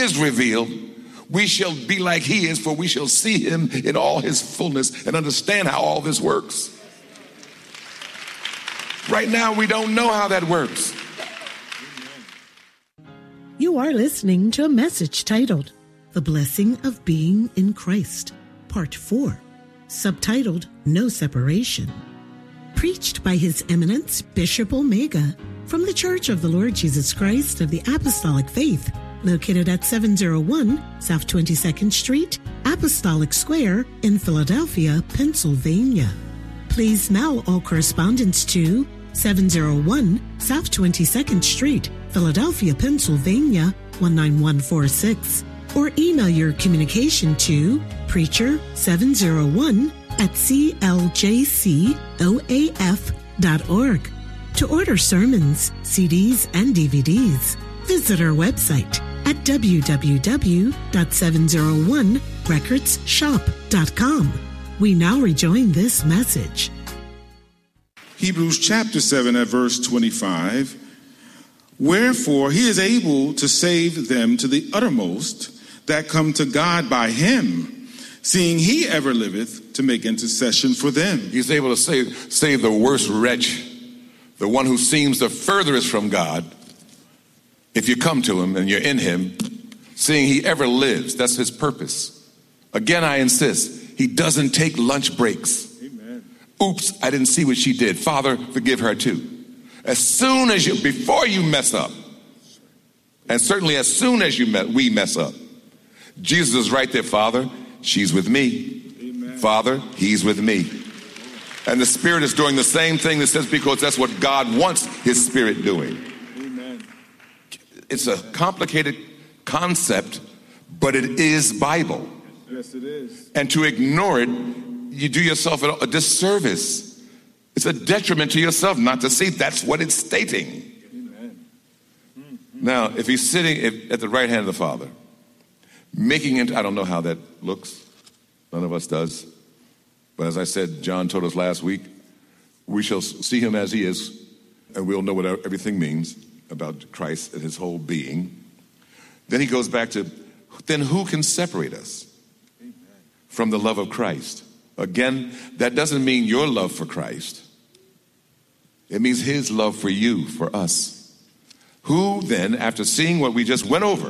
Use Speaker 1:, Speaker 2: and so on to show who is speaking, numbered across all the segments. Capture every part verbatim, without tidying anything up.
Speaker 1: is revealed, we shall be like he is, for we shall see him in all his fullness and understand how all this works. Right now, we don't know how that works.
Speaker 2: You are listening to a message titled, The Blessing of Being in Christ, Part four, subtitled, No Separation. Preached by His Eminence, Bishop Omega, from the Church of the Lord Jesus Christ of the Apostolic Faith, located at seven oh one South twenty-second Street, Apostolic Square in Philadelphia, Pennsylvania. Please mail all correspondence to seven oh one South twenty-second Street, Philadelphia, Pennsylvania, one nine one four six, or email your communication to preacher seven oh one at c l j c o a f dot org. To order sermons, C Ds, and D V Ds, visit our website at w w w dot seven oh one records shop dot com. We now rejoin this message.
Speaker 3: Hebrews chapter seven at verse twenty-five. Wherefore he is able to save them to the uttermost that come to God by him, seeing he ever liveth to make intercession for them.
Speaker 1: He's able to save, save the worst wretch, the one who seems the furthest from God. If you come to him and you're in him, seeing he ever lives, that's his purpose. Again, I insist, he doesn't take lunch breaks. Amen. Oops, I didn't see what she did. Father, forgive her too. As soon as you, before you mess up, and certainly as soon as you me- we mess up, Jesus is right there. Father, she's with me. Amen. Father, he's with me. And the Spirit is doing the same thing that says, because that's what God wants his Spirit doing. It's a complicated concept, but it is Bible.
Speaker 3: Yes, it is.
Speaker 1: And to ignore it, you do yourself a disservice. It's a detriment to yourself not to see that's what it's stating. Amen. Mm-hmm. Now, if he's sitting at the right hand of the Father, making it, I don't know how that looks. None of us does. But as I said, John told us last week, we shall see him as he is, and we'll know what everything means about Christ and his whole being. Then he goes back to, then who can separate us Amen. From the love of Christ? Again, that doesn't mean your love for Christ. It means his love for you, for us. Who then, after seeing what we just went over,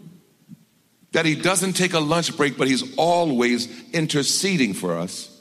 Speaker 1: that he doesn't take a lunch break, but he's always interceding for us.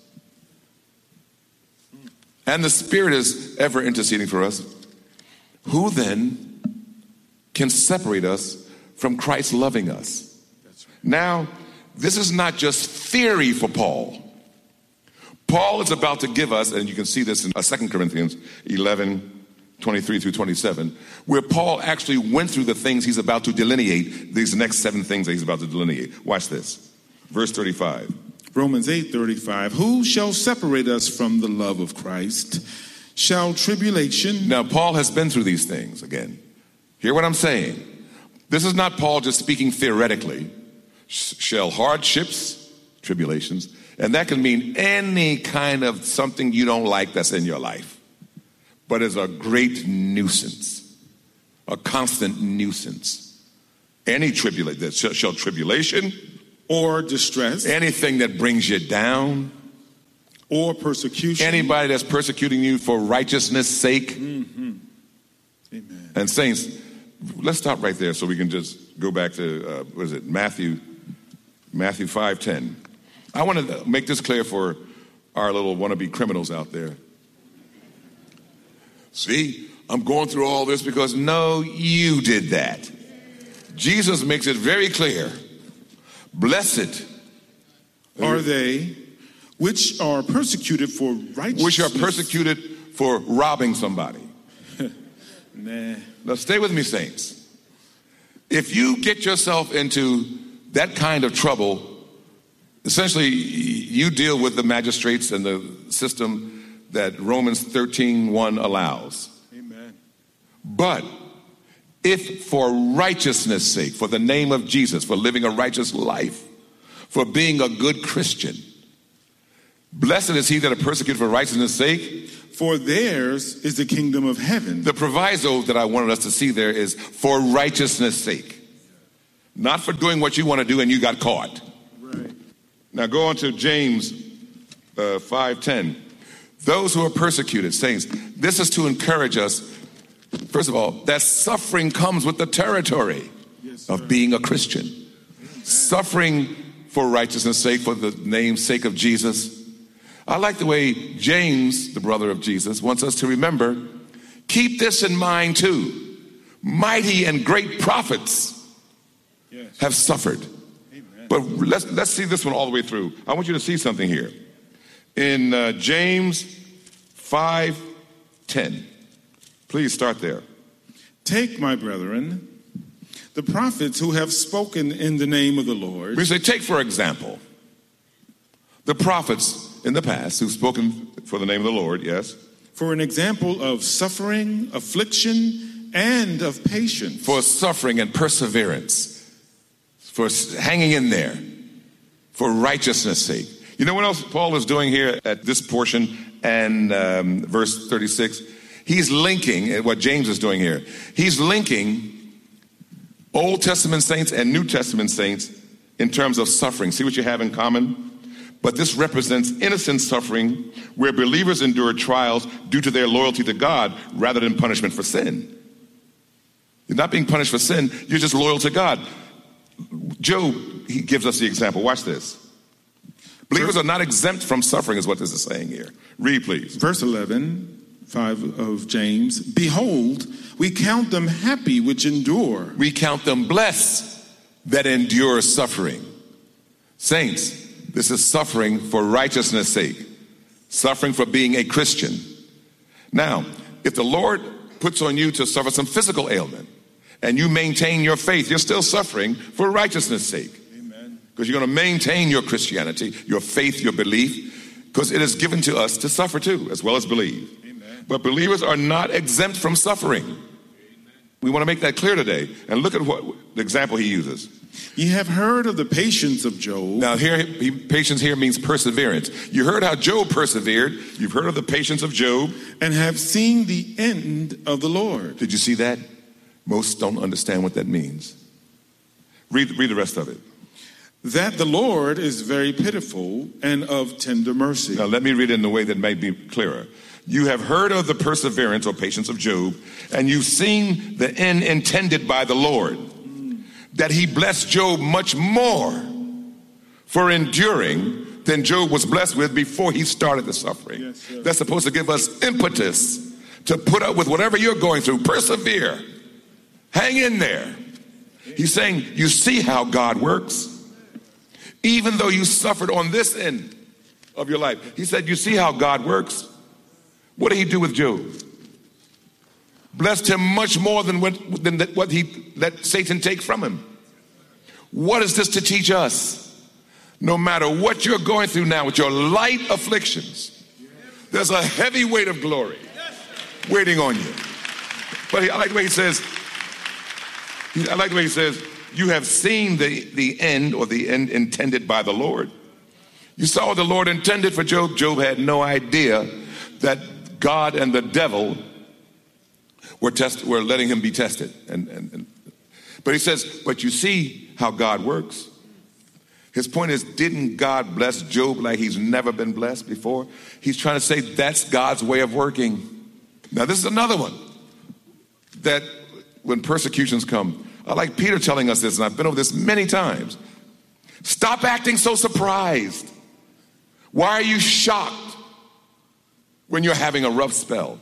Speaker 1: And the Spirit is ever interceding for us. Who then can separate us from Christ loving us? That's right. Now, this is not just theory for Paul. Paul is about to give us, and you can see this in Second Corinthians eleven, twenty-three through twenty-seven, where Paul actually went through the things he's about to delineate, these next seven things that he's about to delineate. Watch this. Verse thirty-five.
Speaker 3: Romans eight thirty-five. Who shall separate us from the love of Christ? Shall tribulation...
Speaker 1: Now, Paul has been through these things again. Hear what I'm saying. This is not Paul just speaking theoretically. Shall hardships, tribulations, and that can mean any kind of something you don't like that's in your life, but is a great nuisance, a constant nuisance. Any tribulation, shall, shall tribulation
Speaker 3: or distress,
Speaker 1: anything that brings you down,
Speaker 3: or persecution,
Speaker 1: anybody that's persecuting you for righteousness' sake.
Speaker 3: Mm-hmm. Amen.
Speaker 1: And saints, let's stop right there so we can just go back to uh, what is it, Matthew, Matthew five ten. I want to make this clear for our little wannabe criminals out there. See, I'm going through all this because no, you did that. Jesus makes it very clear. Blessed
Speaker 3: are they which are persecuted for righteousness.
Speaker 1: Which are persecuted for robbing somebody.
Speaker 3: Nah.
Speaker 1: Now stay with me, saints. If you get yourself into that kind of trouble, essentially you deal with the magistrates and the system that Romans thirteen one allows.
Speaker 3: Amen.
Speaker 1: But if for righteousness' sake, for the name of Jesus, for living a righteous life, for being a good Christian, blessed is he that are persecuted for righteousness' sake.
Speaker 3: For theirs is the kingdom of heaven.
Speaker 1: The proviso that I wanted us to see there is for righteousness' sake. not for doing what you want to do and you got caught.
Speaker 3: Right.
Speaker 1: Now go on to James uh, five ten. Those who are persecuted, saints, this is to encourage us, first of all, that suffering comes with the territory
Speaker 3: Yes,
Speaker 1: of being a Christian. Amen. Suffering for righteousness' sake, for the name's sake of Jesus. I like the way James, the brother of Jesus, wants us to remember, keep this in mind too. Mighty and great prophets yes. have suffered. Amen. But let's, let's see this one all the way through. I want you to see something here. In uh, James five ten. Please start there.
Speaker 3: Take, my brethren, the prophets who have spoken in the name of the Lord.
Speaker 1: We say, take, for example, the prophets in the past who've spoken for the name of the Lord, yes.
Speaker 3: For an example of suffering, affliction, and of patience.
Speaker 1: For suffering and perseverance. For hanging in there. For righteousness' sake. You know what else Paul is doing here at this portion and um, verse thirty-six? He's linking, what James is doing here, he's linking Old Testament saints and New Testament saints in terms of suffering. See what you have in common? But this represents innocent suffering where believers endure trials due to their loyalty to God rather than punishment for sin. You're not being punished for sin, you're just loyal to God. Job, he gives us the example. Watch this. Believers are not exempt from suffering is what this is saying here. Read, please.
Speaker 3: Verse eleven, five of James. Behold, we count them happy which endure.
Speaker 1: We count them blessed that endure suffering. Saints, this is suffering for righteousness' sake. Suffering for being a Christian. Now, if the Lord puts on you to suffer some physical ailment and you maintain your faith, you're still suffering for righteousness' sake. Because you're going to maintain your Christianity, your faith, your belief, because it is given to us to suffer too, as well as believe. Amen. But believers are not exempt from suffering. Amen. We want to make that clear today. And look at what the example he uses.
Speaker 3: You have heard of the patience of Job.
Speaker 1: Now, here, he, patience here means perseverance. You heard how Job persevered. You've heard of the patience of Job.
Speaker 3: And have seen the end of the Lord.
Speaker 1: Did you see that? Most don't understand what that means. Read, read the rest of it.
Speaker 3: That the Lord is very pitiful and of tender mercy.
Speaker 1: Now let me read it in a way that may be clearer. You have heard of the perseverance or patience of Job, and you've seen the end intended by the Lord, mm. that he blessed Job much more for enduring than Job was blessed with before he started the suffering. Yes, that's supposed to give us impetus to put up with whatever you're going through. Persevere. Hang in there. He's saying, you see how God works. Even though you suffered on this end of your life. He said, you see how God works? What did he do with Job? Blessed him much more than what, than what he let Satan take from him. What is this to teach us? No matter what you're going through now with your light afflictions, there's a heavy weight of glory waiting on you. But I like the way he says, I like the way he says, you have seen the, the end or the end intended by the Lord. You saw what the Lord intended for Job. Job had no idea that God and the devil were test, were letting him be tested. And, and, and But he says, but you see how God works. His point is, didn't God bless Job like he's never been blessed before? He's trying to say that's God's way of working. Now this is another one. That when persecutions come, I like Peter telling us this, and I've been over this many times. Stop acting so surprised. Why are you shocked when you're having a rough spell?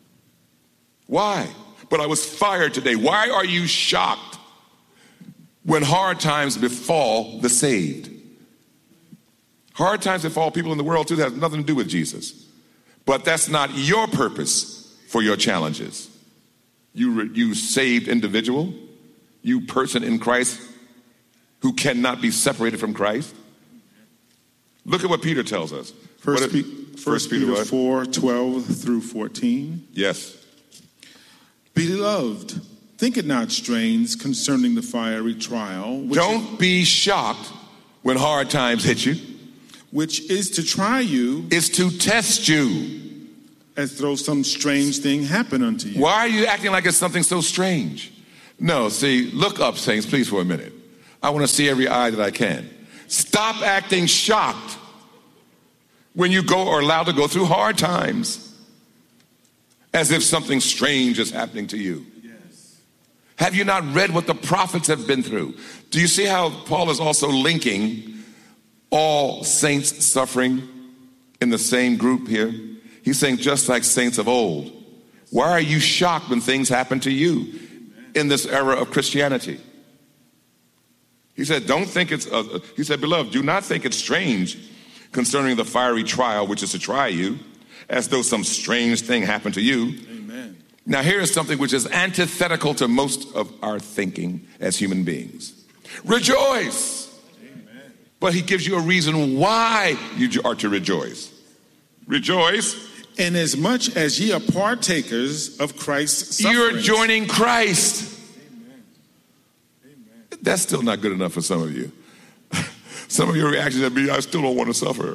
Speaker 1: Why? But I was fired today. Why are you shocked when hard times befall the saved? Hard times befall people in the world too that has nothing to do with Jesus. But that's not your purpose for your challenges. You, you saved individual. You person in Christ who cannot be separated from Christ. Look at what Peter tells us.
Speaker 3: First, Pe- First, First Peter, Peter four, twelve through fourteen.
Speaker 1: Yes.
Speaker 3: Beloved, think it not strange concerning the fiery trial. Which
Speaker 1: Don't is, be shocked when hard times hit you.
Speaker 3: Which is to try you.
Speaker 1: Is to test you.
Speaker 3: As though some strange thing happened unto you.
Speaker 1: Why are you acting like it's something so strange? No, see, look up, saints, please, for a minute. I want to see every eye that I can. Stop acting shocked when you go or allowed to go through hard times as if something strange is happening to you. Yes. Have you not read what the prophets have been through? Do you see how Paul is also linking all saints suffering in the same group here? He's saying just like saints of old. Why are you shocked when things happen to you in this era of Christianity? He said, don't think it's, uh, he said, beloved, do not think it's strange concerning the fiery trial which is to try you, as though some strange thing happened to you. Amen. Now here is something which is antithetical to most of our thinking as human beings. Rejoice. Amen. But he gives you a reason why you are to rejoice. Rejoice.
Speaker 3: Inasmuch as ye are partakers of Christ's sufferings.
Speaker 1: You're joining Christ. That's still not good enough for some of you. Some of your reactions would be, I still don't want to suffer.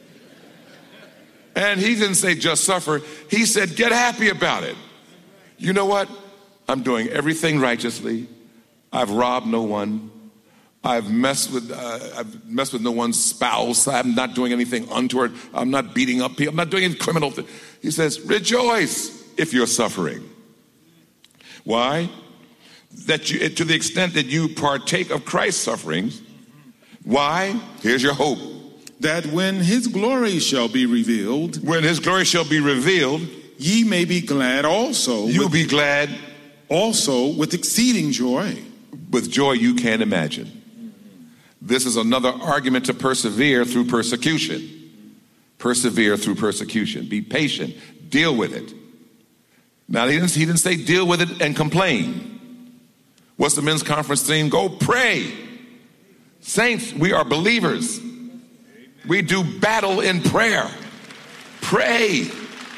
Speaker 1: And he didn't say just suffer. He said, get happy about it. You know what? I'm doing everything righteously. I've robbed no one. I've messed with uh, I've messed with no one's spouse. I'm not doing anything untoward. I'm not beating up people. I'm not doing any criminal thing. He says, rejoice if you're suffering. Why? That you, to the extent that you partake of Christ's sufferings. Why? Here's your hope.
Speaker 3: That when his glory shall be revealed.
Speaker 1: When his glory shall be revealed.
Speaker 3: Ye may be glad also.
Speaker 1: You'll
Speaker 3: with,
Speaker 1: be glad.
Speaker 3: Also with exceeding joy.
Speaker 1: With joy you can't imagine. This is another argument to persevere through persecution. Persevere through persecution. Be patient. Deal with it. Now, he didn't, he didn't say deal with it and complain. What's the men's conference theme? Go pray. Saints, we are believers. We do battle in prayer. Pray.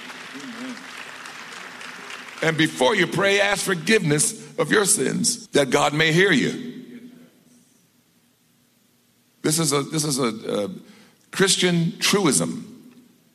Speaker 1: And before you pray, ask forgiveness of your sins that God may hear you. This is a this is a, a Christian truism.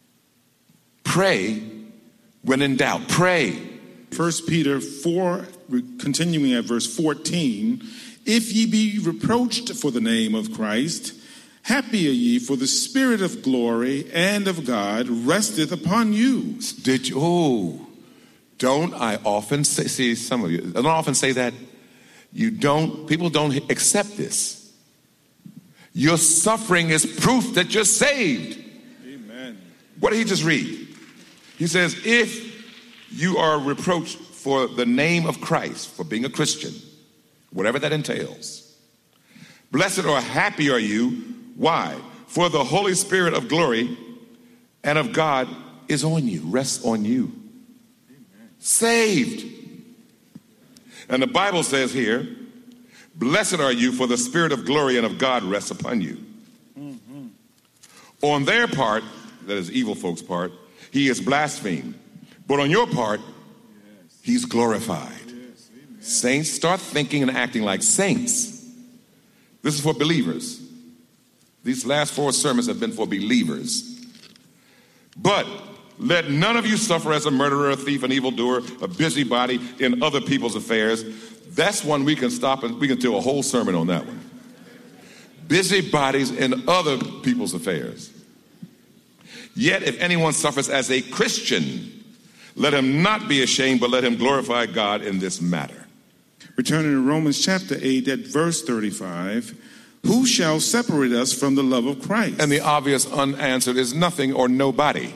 Speaker 1: Pray when in doubt. Pray.
Speaker 3: First Peter four, continuing at verse fourteen, if ye be reproached for the name of Christ, happy are ye, for the Spirit of glory and of God resteth upon you.
Speaker 1: Did you? Oh, don't I often say? See, some of you I don't often say that. You don't. People don't accept this. Your suffering is proof that you're saved. Amen. What did he just read? He says, if you are reproached for the name of Christ, for being a Christian, whatever that entails, blessed or happy are you. Why? For the Holy Spirit of glory and of God is on you, rests on you. Amen. Saved. And the Bible says here, blessed are you, for the Spirit of glory and of God rests upon you. Mm-hmm. On their part, that is evil folks' part, he is blasphemed. But on your part, yes, he's glorified. Yes, saints, start thinking and acting like saints. This is for believers. These last four sermons have been for believers. But let none of you suffer as a murderer, a thief, an evildoer, a busybody in other people's affairs. That's one we can stop and we can do a whole sermon on that one. Busybodies in other people's affairs. Yet if anyone suffers as a Christian, let him not be ashamed, but let him glorify God in this matter.
Speaker 3: Returning to Romans chapter eight at verse thirty-five, who shall separate us from the love of Christ?
Speaker 1: And the obvious unanswered is nothing or nobody.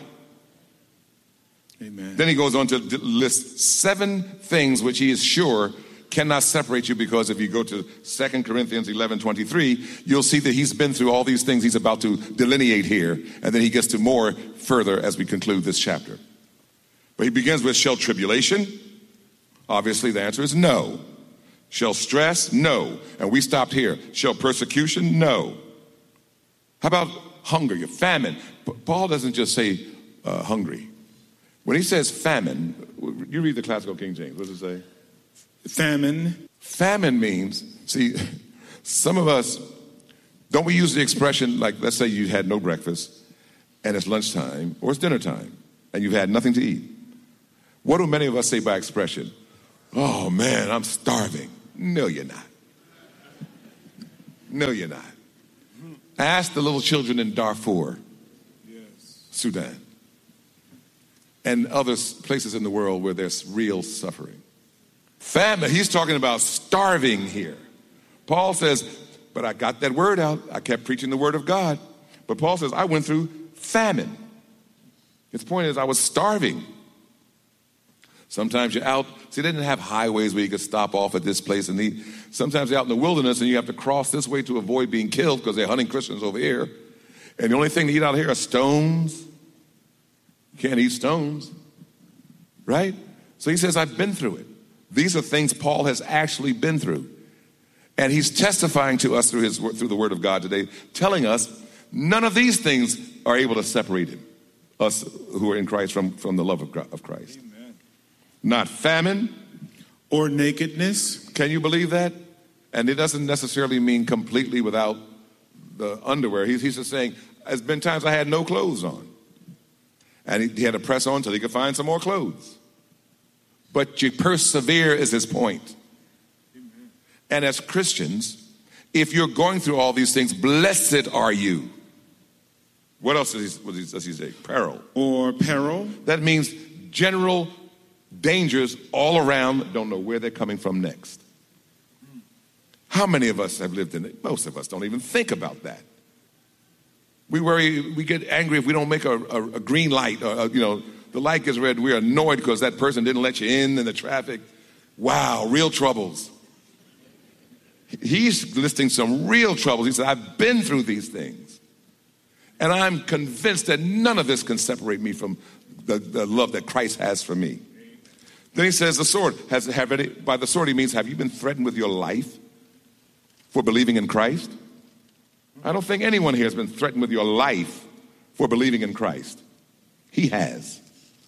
Speaker 3: Amen.
Speaker 1: Then he goes on to list seven things which he is sure cannot separate you, because if you go to Second Corinthians eleven twenty-three, you'll see that he's been through all these things he's about to delineate here, and then he gets to more further as we conclude this chapter. But he begins with, shall tribulation? Obviously the answer is no. Shall stress? No. And we stopped here. Shall persecution? No. How about hunger, your famine? Paul doesn't just say uh, hungry. When he says famine, you read the classical King James, what does it say?
Speaker 3: Famine.
Speaker 1: Famine means, see, some of us, don't we use the expression like, let's say you had no breakfast and it's lunchtime or it's dinner time and you've had nothing to eat. What do many of us say by expression? Oh man, I'm starving. No, you're not. No, you're not. Ask the little children in Darfur,
Speaker 3: Yes.
Speaker 1: Sudan, and other places in the world where there's real suffering. Famine, he's talking about starving here. Paul says, but I got that word out. I kept preaching the word of God. But Paul says, I went through famine. His point is, I was starving. Sometimes you're out. See, they didn't have highways where you could stop off at this place and eat. Sometimes you're out in the wilderness and you have to cross this way to avoid being killed because they're hunting Christians over here. And the only thing to eat out here are stones. You can't eat stones, right? So he says, I've been through it. These are things Paul has actually been through. And he's testifying to us through his through the word of God today, telling us none of these things are able to separate him, us who are in Christ, from, from the love of Christ.
Speaker 3: Amen.
Speaker 1: Not famine
Speaker 3: or nakedness.
Speaker 1: Can you believe that? And it doesn't necessarily mean completely without the underwear. He's, he's just saying, there's been times I had no clothes on. And he, he had to press on until he could find some more clothes. But you persevere is his point. Amen. And as Christians, if you're going through all these things, blessed are you. What else does he, what does he say? Peril.
Speaker 3: Or peril.
Speaker 1: That means general dangers all around, don't know where they're coming from next. How many of us have lived in it? Most of us don't even think about that. We worry, we get angry if we don't make a, a, a green light, or, a, you know, the light gets red. We're annoyed because that person didn't let you in in the traffic. Wow, real troubles. He's listing some real troubles. He said, I've been through these things. And I'm convinced that none of this can separate me from the, the love that Christ has for me. Then he says the sword. Has, have any, by the sword he means, have you been threatened with your life for believing in Christ? I don't think anyone here has been threatened with your life for believing in Christ. He has.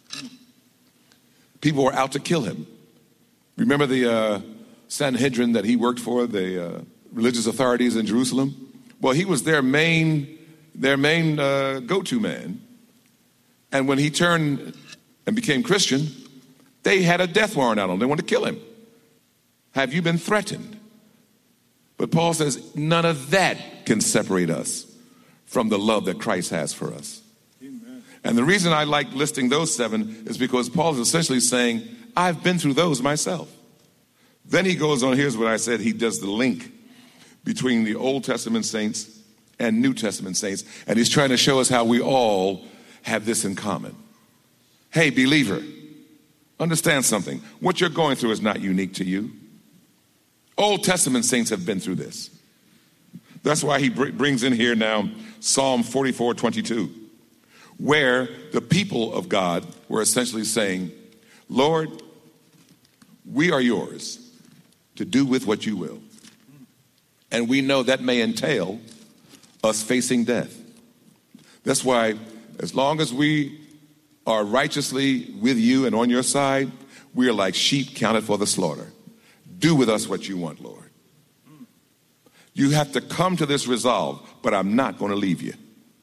Speaker 1: People were out to kill him. Remember the uh, Sanhedrin that he worked for, the uh, religious authorities in Jerusalem? Well, he was their main, their main uh, go-to man. And when he turned and became Christian, they had a death warrant out on him. They wanted to kill him. Have you been threatened? But Paul says none of that can separate us from the love that Christ has for us. Amen. And the reason I like listing those seven is because Paul is essentially saying, I've been through those myself. Then he goes on, here's what I said, he does the link between the Old Testament saints and New Testament saints, and he's trying to show us how we all have this in common. Hey, believer, understand something. What you're going through is not unique to you. Old Testament saints have been through this. That's why he br- brings in here now Psalm forty-four twenty-two, where the people of God were essentially saying, Lord, we are yours to do with what you will. And we know that may entail us facing death. That's why as long as we are righteously with you and on your side, we are like sheep counted for the slaughter. Do with us what you want, Lord. You have to come to this resolve, but I'm not going to leave you.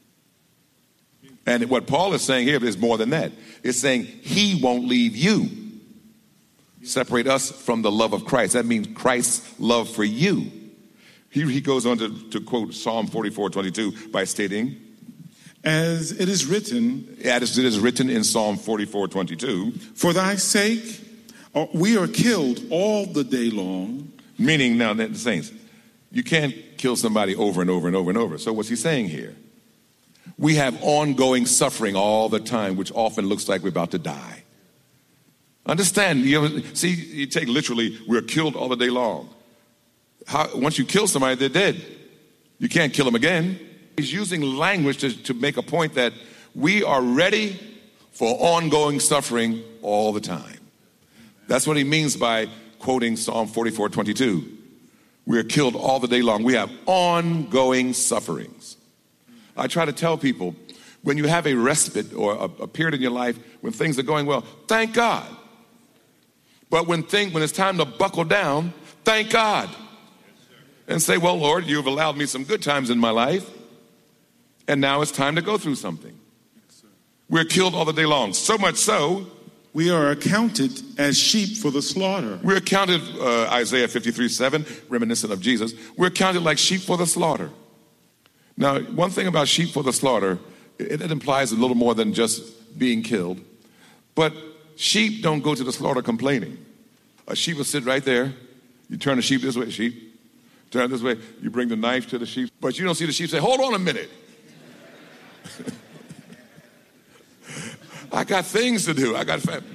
Speaker 1: And what Paul is saying here is more than that. It's saying he won't leave you. Separate us from the love of Christ. That means Christ's love for you. He, he goes on to, to quote Psalm forty-four twenty-two by stating,
Speaker 3: as it is written,
Speaker 1: as it is written in Psalm forty-four twenty-two,
Speaker 3: for thy sake we are killed all the day long.
Speaker 1: Meaning, now, the saints, you can't kill somebody over and over and over and over. So what's he saying here? We have ongoing suffering all the time, which often looks like we're about to die. Understand, you ever, see, you take literally, we're killed all the day long. How, once you kill somebody, they're dead. You can't kill them again. He's using language to, to make a point that we are ready for ongoing suffering all the time. That's what he means by quoting Psalm forty-four twenty-two. We are killed all the day long. We have ongoing sufferings. I try to tell people, when you have a respite or a, a period in your life when things are going well, thank God. But when, thing, when it's time to buckle down, thank God. And say, well, Lord, you've allowed me some good times in my life, and now it's time to go through something. We're killed all the day long. So much so,
Speaker 3: we are accounted as sheep for the slaughter.
Speaker 1: We're counted, uh, Isaiah fifty-three seven, reminiscent of Jesus, we're counted like sheep for the slaughter. Now, one thing about sheep for the slaughter, it, it implies a little more than just being killed. But sheep don't go to the slaughter complaining. A sheep will sit right there. You turn the sheep this way, sheep. Turn it this way. You bring the knife to the sheep. But you don't see the sheep say, hold on a minute. I got things to do. I got family.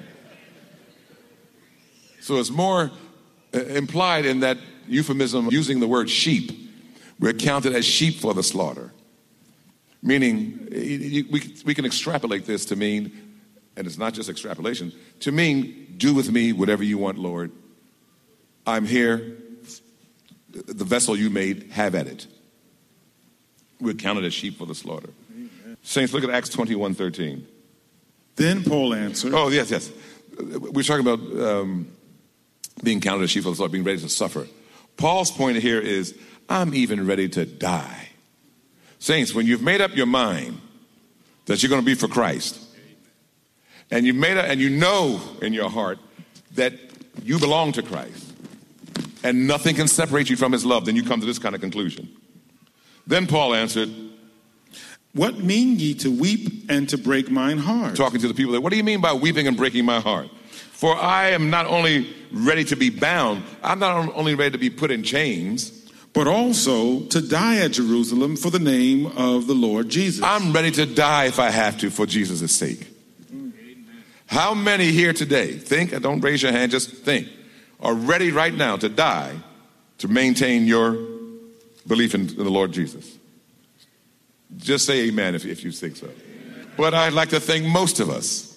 Speaker 1: So it's more uh, implied in that euphemism using the word sheep. We're counted as sheep for the slaughter. Meaning, we, we can extrapolate this to mean, and it's not just extrapolation, to mean, do with me whatever you want, Lord. I'm here. The vessel you made, have at it. We're counted as sheep for the slaughter. Amen. Saints, look at Acts twenty-one thirteen.
Speaker 3: Then Paul answered.
Speaker 1: Oh, yes, yes. We're talking about um, being counted as sheep for the slaughter, being ready to suffer. Paul's point here is, I'm even ready to die. Saints, when you've made up your mind that you're going to be for Christ, and you made up, and you know in your heart that you belong to Christ, and nothing can separate you from his love, then you come to this kind of conclusion. Then Paul answered,
Speaker 3: what mean ye to weep and to break mine heart?
Speaker 1: Talking to the people there, what do you mean by weeping and breaking my heart? For I am not only ready to be bound, I'm not only ready to be put in chains,
Speaker 3: but also to die at Jerusalem for the name of the Lord Jesus.
Speaker 1: I'm ready to die if I have to for Jesus' sake. Amen. How many here today, think, and don't raise your hand, just think, are ready right now to die to maintain your belief in the Lord Jesus? Just say amen if, if you think so. Amen. But I'd like to think most of us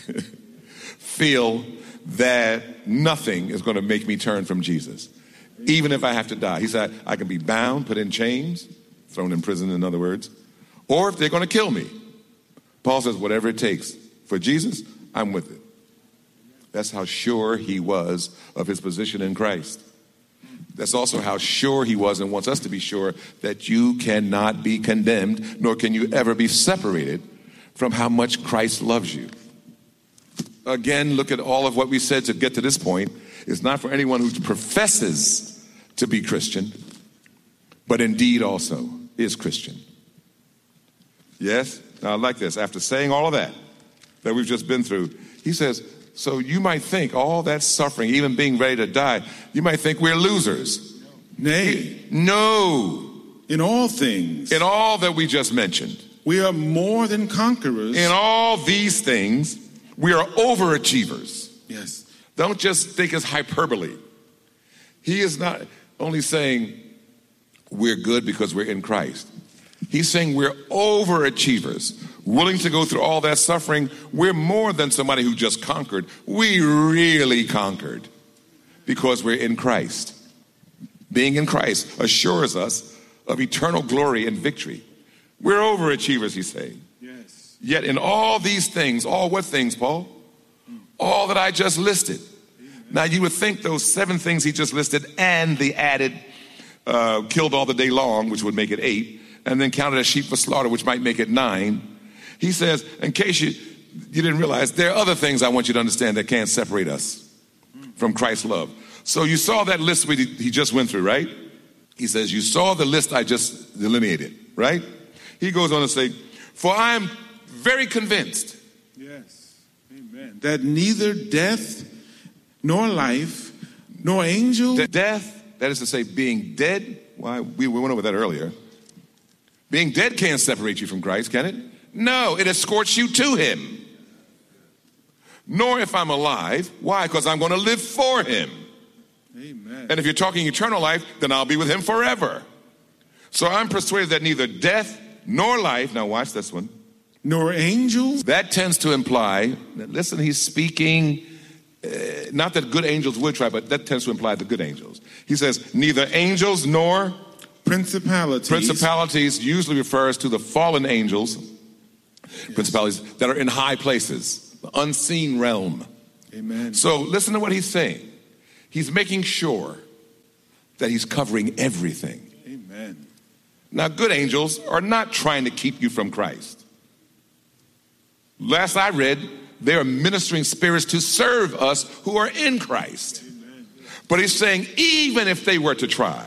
Speaker 1: feel that nothing is going to make me turn from Jesus, even if I have to die. He said, I can be bound, put in chains, thrown in prison, in other words, or if they're going to kill me. Paul says, whatever it takes for Jesus, I'm with it. That's how sure he was of his position in Christ. That's also how sure he was and wants us to be sure that you cannot be condemned, nor can you ever be separated from how much Christ loves you. Again, look at all of what we said to get to this point. It's not for anyone who professes to be Christian, but indeed also is Christian. Yes? Now I like this. After saying all of that, that we've just been through, he says, so you might think all that suffering, even being ready to die, you might think we're losers.
Speaker 3: Nay.
Speaker 1: No.
Speaker 3: In all things.
Speaker 1: In all that we just mentioned.
Speaker 3: We are more than conquerors.
Speaker 1: In all these things, we are overachievers.
Speaker 3: Yes.
Speaker 1: Don't just think it's hyperbole. He is not only saying we're good because we're in Christ. He's saying we're overachievers, willing to go through all that suffering. We're more than somebody who just conquered. We really conquered because we're in Christ. Being in Christ assures us of eternal glory and victory. We're overachievers, he's saying.
Speaker 3: Yes.
Speaker 1: Yet in all these things, all what things, Paul? All that I just listed. Amen. Now you would think those seven things he just listed and the added uh, killed all the day long, which would make it eight, and then counted as sheep for slaughter, which might make it nine. He says, in case you, you didn't realize, there are other things I want you to understand that can't separate us from Christ's love. So you saw that list we, he just went through, right? He says, you saw the list I just delineated, right? He goes on to say, for I am very convinced.
Speaker 3: Yes, amen. That neither death nor life nor angels.
Speaker 1: That death, that is to say being dead, why we went over that earlier. Being dead can't separate you from Christ, can it? No, it escorts you to him. Nor if I'm alive. Why? Because I'm going to live for him.
Speaker 3: Amen.
Speaker 1: And if you're talking eternal life, then I'll be with him forever. So I'm persuaded that neither death nor life, now watch this one,
Speaker 3: nor angels.
Speaker 1: That tends to imply, listen, he's speaking, uh, not that good angels would try, but that tends to imply the good angels. He says, neither angels nor
Speaker 3: principalities.
Speaker 1: Principalities usually refers to the fallen angels, yes. Principalities that are in high places, the unseen realm.
Speaker 3: Amen.
Speaker 1: So listen to what he's saying. He's making sure that he's covering everything.
Speaker 3: Amen.
Speaker 1: Now, good angels are not trying to keep you from Christ. Last I read, They are ministering spirits to serve us who are in Christ. Amen. But he's saying, even if they were to try,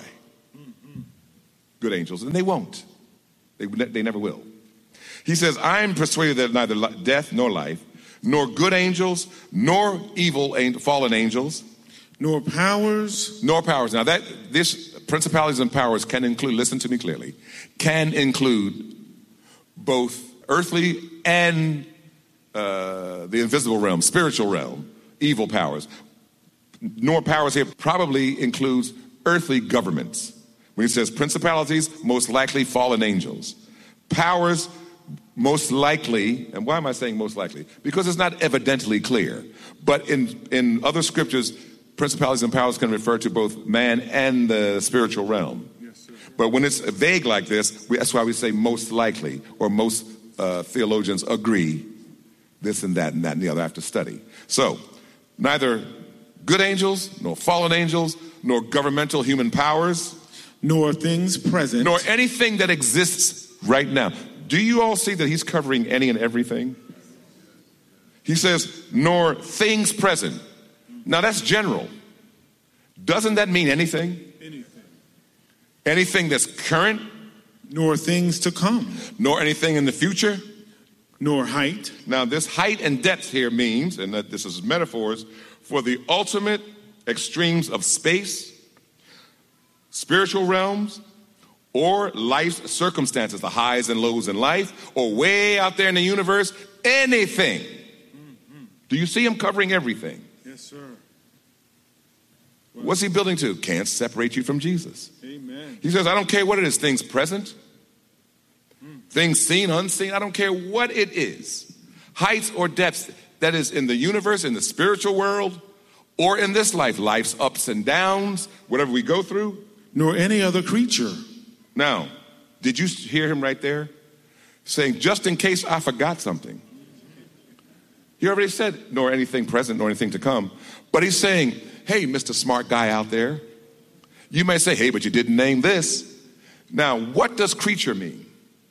Speaker 1: good angels, and they won't. They, they never will. He says, I am persuaded that neither death nor life, nor good angels, nor evil fallen angels,
Speaker 3: nor powers,
Speaker 1: nor powers. Now that this principalities and powers can include, listen to me clearly, can include both earthly and uh, the invisible realm, spiritual realm, evil powers. Nor powers here probably includes earthly governments. When he says principalities, most likely fallen angels. Powers, most likely, and why am I saying most likely? Because it's not evidently clear. But in, in other scriptures, principalities and powers can refer to both man and the spiritual realm. Yes, sir. But when it's vague like this, we, that's why we say most likely, or most uh, theologians agree this and that and that and the other after study. So, neither good angels, nor fallen angels, nor governmental human powers,
Speaker 3: nor things present,
Speaker 1: nor anything that exists right now. Do you all see that he's covering any and everything? He says, nor things present. Now that's general. Doesn't that mean anything? Anything. Anything that's current?
Speaker 3: Nor things to come.
Speaker 1: Nor anything in the future?
Speaker 3: Nor height.
Speaker 1: Now this height and depth here means, and that this is metaphors, for the ultimate extremes of space, spiritual realms, or life's circumstances, the highs and lows in life, or way out there in the universe, anything. Mm-hmm. Do you see him covering everything?
Speaker 3: Yes, sir.
Speaker 1: Well, what's he building to? Can't separate you from Jesus.
Speaker 3: Amen.
Speaker 1: He says, I don't care what it is, things present, mm. things seen, unseen, I don't care what it is. Heights or depths, that is in the universe, in the spiritual world, or in this life, life's ups and downs, whatever we go through.
Speaker 3: Nor any other creature.
Speaker 1: Now, did you hear him right there? Saying, just in case I forgot something. He already said, nor anything present, nor anything to come. But he's saying, hey, Mister Smart Guy out there. You may say, hey, but you didn't name this. Now, what does creature mean?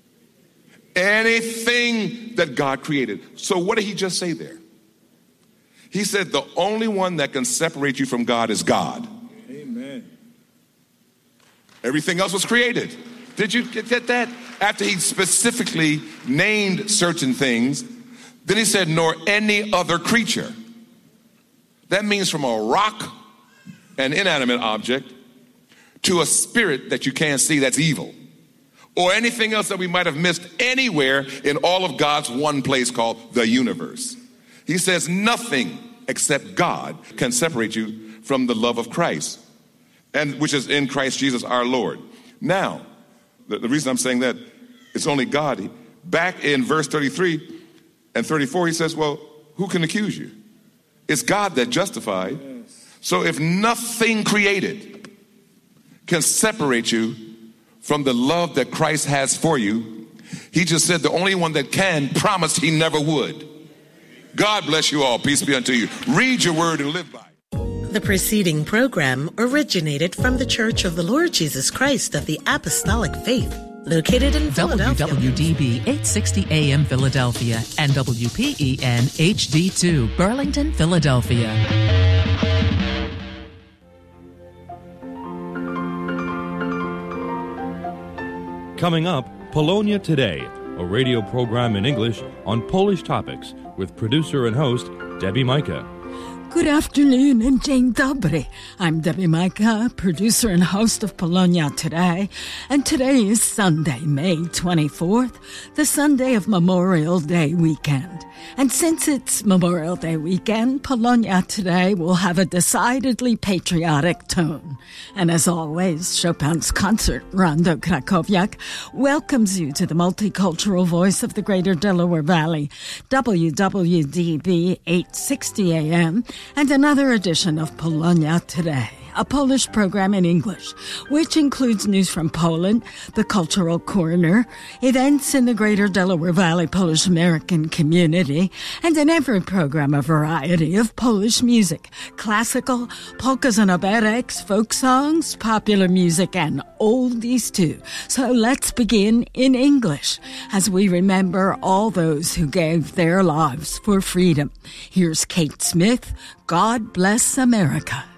Speaker 1: Anything that God created. So what did he just say there? He said the only one that can separate you from God is God.
Speaker 3: Amen.
Speaker 1: Everything else was created. Did you get that? After he specifically named certain things, then he said, nor any other creature. That means from a rock, an inanimate object, to a spirit that you can't see that's evil. Or anything else that we might have missed anywhere in all of God's one place called the universe. He says nothing except God can separate you from the love of Christ, and which is in Christ Jesus our Lord. Now, the, the reason I'm saying that, it's only God. Back in verse thirty-three and thirty-four, he says, well, who can accuse you? It's God that justified. Yes. So if nothing created can separate you from the love that Christ has for you, he just said the only one that can promised he never would. God bless you all. Peace be unto you. Read your word and live by it.
Speaker 2: The preceding program originated from the Church of the Lord Jesus Christ of the Apostolic Faith, located in Philadelphia.
Speaker 4: W W D B eight sixty A M Philadelphia and W P E N H D two Burlington, Philadelphia.
Speaker 5: Coming up, Polonia Today, a radio program in English on Polish topics with producer and host Debbie Micah.
Speaker 6: Good afternoon and dzień dobry. I'm Debbie Micah, producer and host of Polonia Today, and today is Sunday, May twenty-fourth, the Sunday of Memorial Day weekend. And since it's Memorial Day weekend, Polonia Today will have a decidedly patriotic tone. And as always, Chopin's concert, Rondo Krakowiak, welcomes you to the multicultural voice of the Greater Delaware Valley, W W D B eight sixty A M, and another edition of Polonia Today. a Polish program in English, which includes news from Poland, the Cultural Corner, events in the greater Delaware Valley Polish American community, and in every program a variety of Polish music, classical, polkas and operets, folk songs, popular music, and oldies too. So let's begin in English as we remember all those who gave their lives for freedom. Here's Kate Smith, God Bless America.